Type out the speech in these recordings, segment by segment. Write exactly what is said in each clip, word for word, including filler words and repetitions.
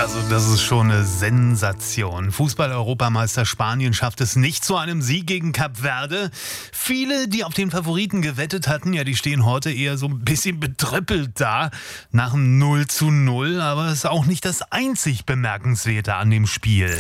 Also das ist schon eine Sensation. Fußball-Europameister Spanien schafft es nicht zu einem Sieg gegen Kap Verde. Viele, die auf den Favoriten gewettet hatten, ja, die stehen heute eher so ein bisschen betröppelt da nach einem null zu null. Aber es ist auch nicht das einzig Bemerkenswerte an dem Spiel.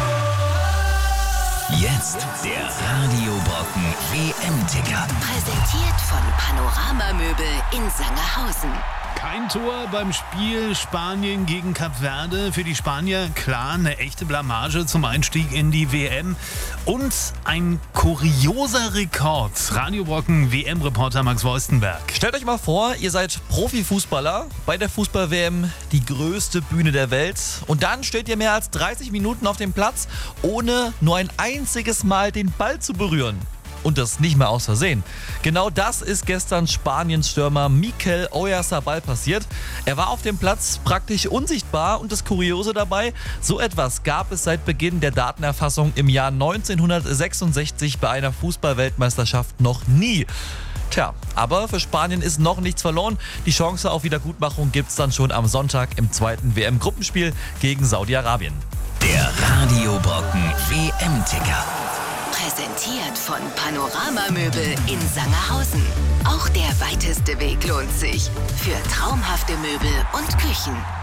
Jetzt der Radio-Brocken W M-Ticker. Präsentiert von Panorama Möbel in Sangerhausen. Kein Tor beim Spiel Spanien gegen Kap Verde. Für die Spanier klar eine echte Blamage zum Einstieg in die W M. Und ein kurioser Rekord. Radio-Brocken W M-Reporter Max Woistenberg. Stellt euch mal vor, ihr seid Profifußballer bei der Fußball-W M, die größte Bühne der Welt. Und dann steht ihr mehr als dreißig Minuten auf dem Platz, ohne nur ein einziges Mal den Ball zu berühren. Und das nicht mehr aus Versehen. Genau das ist gestern Spaniens Stürmer Mikel Oyarzabal passiert. Er war auf dem Platz praktisch unsichtbar und das Kuriose dabei, so etwas gab es seit Beginn der Datenerfassung im Jahr neunzehnhundertsechsundsechzig bei einer Fußball-Weltmeisterschaft noch nie. Tja, aber für Spanien ist noch nichts verloren. Die Chance auf Wiedergutmachung gibt's dann schon am Sonntag im zweiten W M-Gruppenspiel gegen Saudi-Arabien. Der Radio-Brocken W M-Ticker. Präsentiert von Panorama Möbel in Sangerhausen. Auch der weiteste Weg lohnt sich. Für traumhafte Möbel und Küchen.